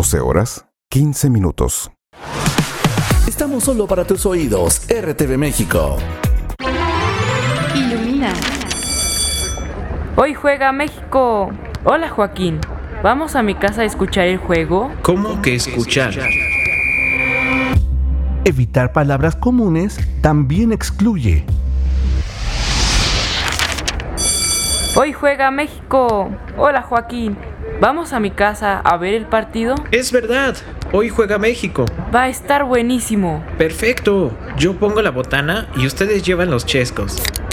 12 horas, 15 minutos. Estamos solo para tus oídos, RTV México. Ilumina. Hoy juega México. Hola Joaquín, ¿vamos a mi casa a escuchar el juego? ¿Cómo que escuchar? Evitar palabras comunes también excluye. Hoy juega México. Hola Joaquín, ¿vamos a mi casa a ver el partido? Es verdad, hoy juega México. Va a estar buenísimo. Perfecto, yo pongo la botana y ustedes llevan los chescos.